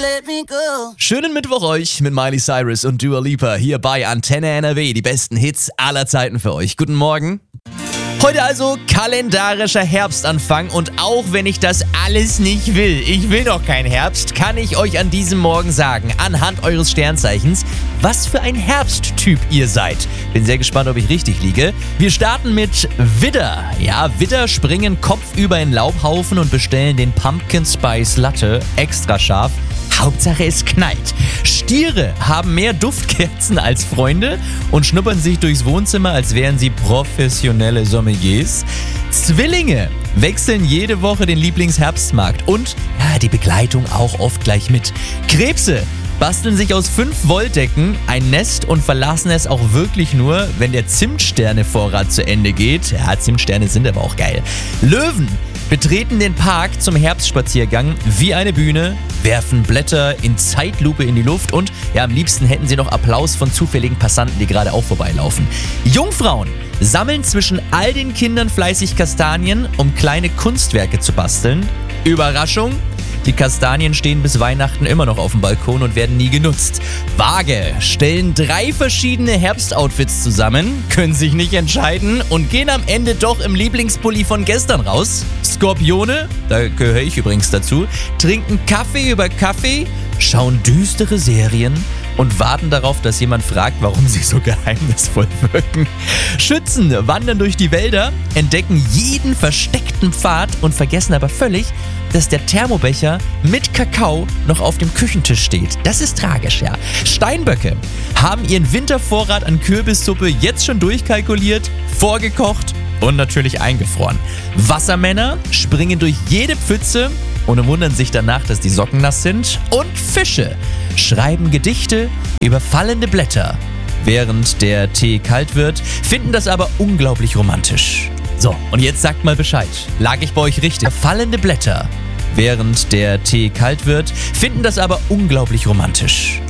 let me go. Schönen Mittwoch euch mit Miley Cyrus und Dua Lipa hier bei Antenne NRW. Die besten Hits aller Zeiten für euch. Guten Morgen. Heute also kalendarischer Herbstanfang und auch wenn ich das alles nicht will, ich will noch keinen Herbst, kann ich euch an diesem Morgen sagen, anhand eures Sternzeichens, was für ein Herbsttyp ihr seid. Bin sehr gespannt, ob ich richtig liege. Wir starten mit Widder. Ja, Widder springen kopfüber in den Laubhaufen und bestellen den Pumpkin Spice Latte extra scharf. Hauptsache es knallt. Stiere haben mehr Duftkerzen als Freunde und schnuppern sich durchs Wohnzimmer, als wären sie professionelle Sommeliers. Zwillinge wechseln jede Woche den Lieblingsherbstmarkt und die Begleitung auch oft gleich mit. Krebse basteln sich aus 5 Wolldecken ein Nest und verlassen es auch wirklich nur, wenn der Zimtsterne-Vorrat zu Ende geht. Ja, Zimtsterne sind aber auch geil. Löwen betreten den Park zum Herbstspaziergang wie eine Bühne, werfen Blätter in Zeitlupe in die Luft und am liebsten hätten sie noch Applaus von zufälligen Passanten, die gerade auch vorbeilaufen. Jungfrauen sammeln zwischen all den Kindern fleißig Kastanien, um kleine Kunstwerke zu basteln. Überraschung! Die Kastanien stehen bis Weihnachten immer noch auf dem Balkon und werden nie genutzt. Waage stellen 3 verschiedene Herbstoutfits zusammen, können sich nicht entscheiden und gehen am Ende doch im Lieblingspulli von gestern raus. Skorpione, da gehöre ich übrigens dazu, trinken Kaffee über Kaffee, schauen düstere Serien und warten darauf, dass jemand fragt, warum sie so geheimnisvoll wirken. Schützen wandern durch die Wälder, entdecken jeden versteckten Pfad und vergessen aber völlig, dass der Thermobecher mit Kakao noch auf dem Küchentisch steht. Das ist tragisch, ja. Steinböcke haben ihren Wintervorrat an Kürbissuppe jetzt schon durchkalkuliert, vorgekocht und natürlich eingefroren. Wassermänner springen durch jede Pfütze und wundern sich danach, dass die Socken nass sind. Und Fische schreiben Gedichte über fallende Blätter. Während der Tee kalt wird, finden das aber unglaublich romantisch. So, und jetzt sagt mal Bescheid. Lag ich bei euch richtig? Fallende Blätter. Während der Tee kalt wird, finden das aber unglaublich romantisch.